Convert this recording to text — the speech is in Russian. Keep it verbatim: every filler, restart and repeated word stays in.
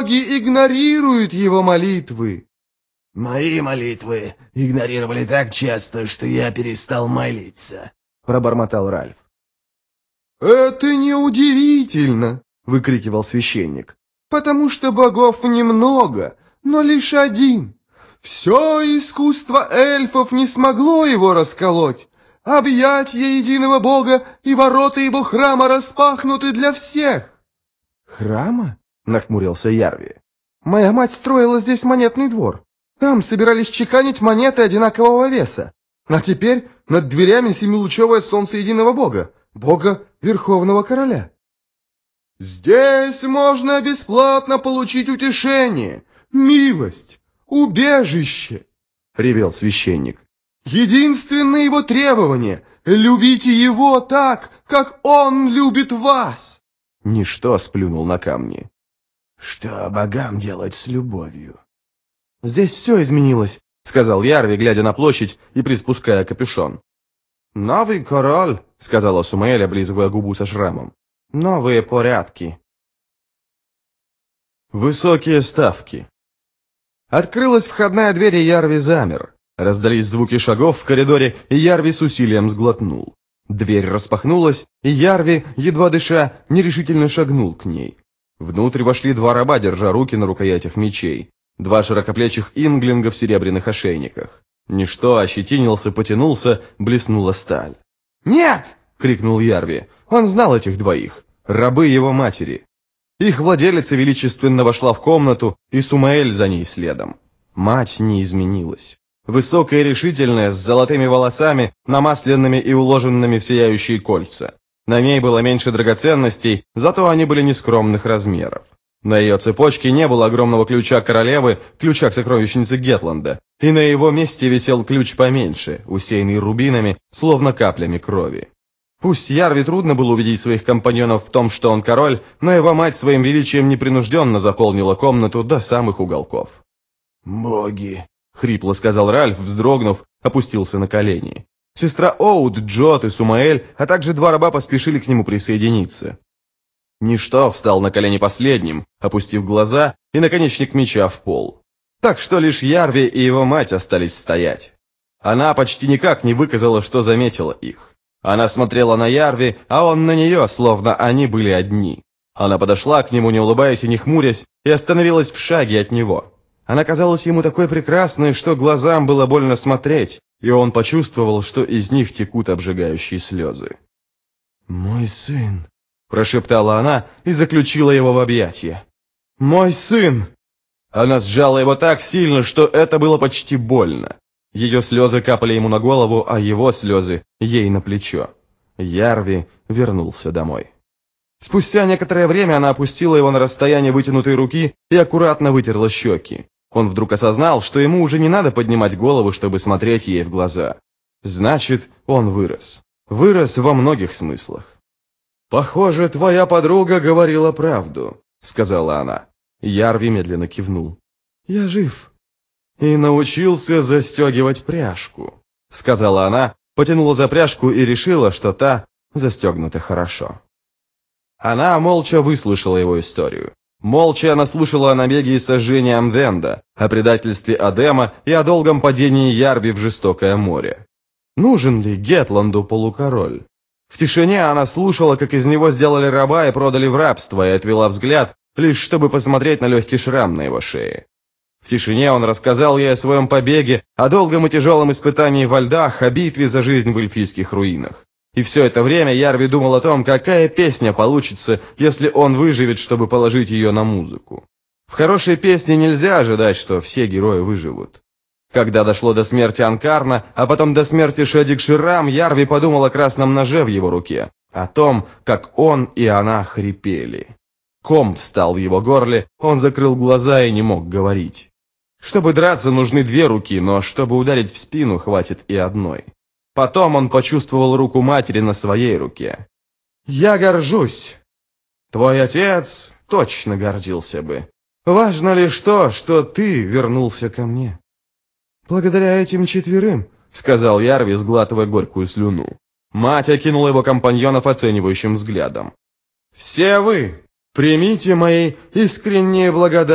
боги игнорируют его молитвы. Мои молитвы игнорировали так часто, что я перестал молиться, пробормотал Ральф. Это неудивительно, выкрикивал священник, потому что богов немного, но лишь один. Все искусство эльфов не смогло его расколоть. Объятья единого бога и ворота его храма распахнуты для всех. Храма? Нахмурился Ярви. Моя мать строила здесь монетный двор. Там собирались чеканить монеты одинакового веса. А теперь над дверями семилучевое солнце единого бога, бога Верховного Короля. Здесь можно бесплатно получить утешение, милость, убежище, ревел священник. Единственное его требование — любите его так, как он любит вас. Ничто сплюнул на камни. Что богам делать с любовью? Здесь все изменилось, сказал Ярви, глядя на площадь и приспуская капюшон. Новый король, сказала Сумаэль, облизывая губу со шрамом. Новые порядки. Высокие ставки. Открылась входная дверь, и Ярви замер. Раздались звуки шагов в коридоре, и Ярви с усилием сглотнул. Дверь распахнулась, и Ярви, едва дыша, нерешительно шагнул к ней. Внутрь вошли два раба, держа руки на рукоятях мечей. Два широкоплечих инглинга в серебряных ошейниках. Ничто ощетинился, потянулся, блеснула сталь. «Нет!» — крикнул Ярви. Он знал этих двоих. Рабы его матери. Их владелица величественно вошла в комнату, и Сумаэль за ней следом. Мать не изменилась. Высокая и решительная, с золотыми волосами, намасленными и уложенными в сияющие кольца. На ней было меньше драгоценностей, зато они были нескромных размеров. На ее цепочке не было огромного ключа королевы, ключа к сокровищнице Гетланда, и на его месте висел ключ поменьше, усеянный рубинами, словно каплями крови. Пусть Ярви трудно было убедить своих компаньонов в том, что он король, но его мать своим величием непринужденно заполнила комнату до самых уголков. «Боги!» — хрипло сказал Ральф, вздрогнув, опустился на колени. Сестра Оуд, Джот и Сумаэль, а также два раба поспешили к нему присоединиться. Ничто встал на колени последним, опустив глаза и наконечник меча в пол. Так что лишь Ярви и его мать остались стоять. Она почти никак не выказала, что заметила их. Она смотрела на Ярви, а он на нее, словно они были одни. Она подошла к нему, не улыбаясь и не хмурясь, и остановилась в шаге от него. Она казалась ему такой прекрасной, что глазам было больно смотреть, и он почувствовал, что из них текут обжигающие слезы. «Мой сын», — прошептала она и заключила его в объятия. «Мой сын!» Она сжала его так сильно, что это было почти больно. Ее слезы капали ему на голову, а его слезы ей на плечо. Ярви вернулся домой. Спустя некоторое время она опустила его на расстояние вытянутой руки и аккуратно вытерла щеки. Он вдруг осознал, что ему уже не надо поднимать голову, чтобы смотреть ей в глаза. Значит, он вырос. Вырос во многих смыслах. «Похоже, твоя подруга говорила правду», — сказала она. Ярви медленно кивнул. «Я жив. И научился застегивать пряжку», — сказала она, потянула за пряжку и решила, что та застегнута хорошо. Она молча выслушала его историю. Молча она слушала о набеге и сожжении Амвенда, о предательстве Адема и о долгом падении Ярви в жестокое море. Нужен ли Гетланду полукороль? В тишине она слушала, как из него сделали раба и продали в рабство, и отвела взгляд, лишь чтобы посмотреть на легкий шрам на его шее. В тишине он рассказал ей о своем побеге, о долгом и тяжелом испытании во льдах, о битве за жизнь в эльфийских руинах. И все это время Ярви думал о том, какая песня получится, если он выживет, чтобы положить ее на музыку. В хорошей песне нельзя ожидать, что все герои выживут. Когда дошло до смерти Анкарна, а потом до смерти Шедик Ширам, Ярви подумал о красном ноже в его руке, о том, как он и она хрипели. Ком встал в его горле, он закрыл глаза и не мог говорить. Чтобы драться, нужны две руки, но чтобы ударить в спину, хватит и одной. Потом он почувствовал руку матери на своей руке. «Я горжусь. Твой отец точно гордился бы. Важно лишь то, что ты вернулся ко мне». «Благодаря этим четверым», — сказал Ярви, сглатывая горькую слюну. Мать окинула его компаньонов оценивающим взглядом. «Все вы примите мои искренние благодарности».